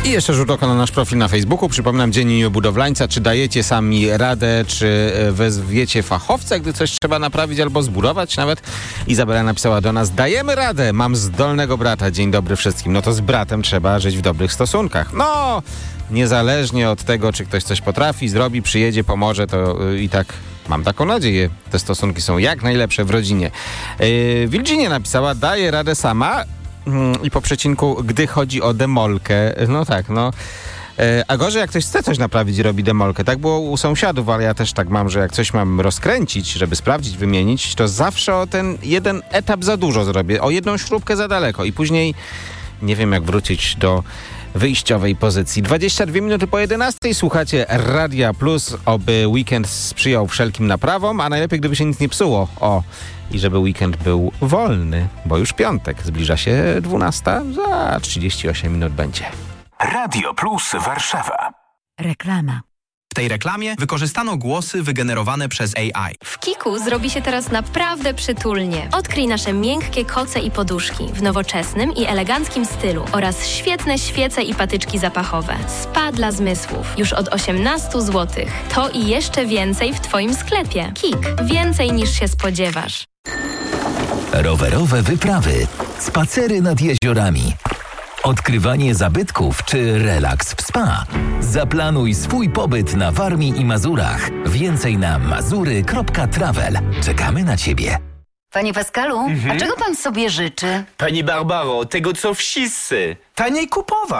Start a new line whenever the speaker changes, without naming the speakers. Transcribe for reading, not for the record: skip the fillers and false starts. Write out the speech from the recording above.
I jeszcze rzut oka na nasz profil na Facebooku. Przypominam, Dzień Budowlańca. Czy dajecie sami radę, czy wezwiecie fachowca, gdy coś trzeba naprawić albo zbudować nawet? Izabela napisała do nas: dajemy radę, mam zdolnego brata. Dzień dobry wszystkim. No to z bratem trzeba żyć w dobrych stosunkach. No, niezależnie od tego, czy ktoś coś potrafi, zrobi, przyjedzie, pomoże, to i tak mam taką nadzieję. Te stosunki są jak najlepsze w rodzinie. Wilginie napisała: daję radę sama. I po przecinku, gdy chodzi o demolkę, no tak, no. A gorzej, jak ktoś chce coś naprawić i robi demolkę. Tak było u sąsiadów, ale ja też tak mam, że jak coś mam rozkręcić, żeby sprawdzić, wymienić, to zawsze o ten jeden etap za dużo zrobię, o jedną śrubkę za daleko i później nie wiem, jak wrócić do wyjściowej pozycji. 22 minuty po 11. Słuchacie Radia Plus. Oby weekend sprzyjał wszelkim naprawom, a najlepiej, gdyby się nic nie psuło. I żeby weekend był wolny, bo już piątek. Zbliża się 12. Za 38 minut będzie.
Radio Plus Warszawa.
Reklama.
W tej reklamie wykorzystano głosy wygenerowane przez AI.
W Kiku zrobi się teraz naprawdę przytulnie. Odkryj nasze miękkie koce i poduszki w nowoczesnym i eleganckim stylu oraz świetne świece i patyczki zapachowe. Spa dla zmysłów. Już od 18 zł. To i jeszcze więcej w Twoim sklepie. Kik. Więcej niż się spodziewasz.
Rowerowe wyprawy, spacery nad jeziorami, odkrywanie zabytków czy relaks w spa. Zaplanuj swój pobyt na Warmii i Mazurach. Więcej na mazury.travel. Czekamy na Ciebie.
Panie Pascalu, a czego pan sobie życzy?
Pani Barbaro, tego co wszyscy. Taniej kupować.